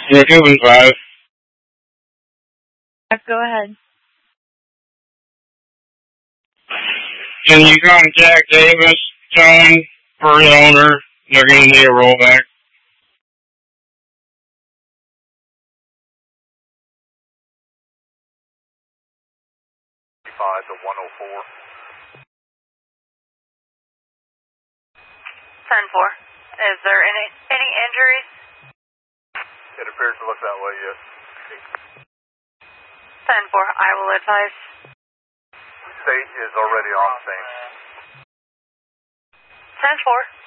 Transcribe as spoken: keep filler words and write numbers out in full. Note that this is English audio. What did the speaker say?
Yeah, two and five. Go ahead. Can you contact Davis, John, for the owner? They're going to need a rollback. five to one oh four. ten four. Is there any any injuries? It appears to look that way, yes. ten four. I will advise. State is already on scene. ten four.